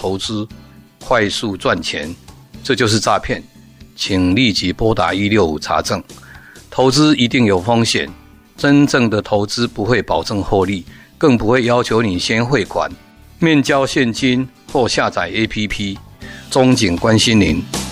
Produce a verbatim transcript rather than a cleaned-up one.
投资，快速赚钱，这就是诈骗，请立即拨打一六五查证。投资一定有风险，真正的投资不会保证获利，更不会要求你先汇款、面交现金或下载 A P P。中警关心您。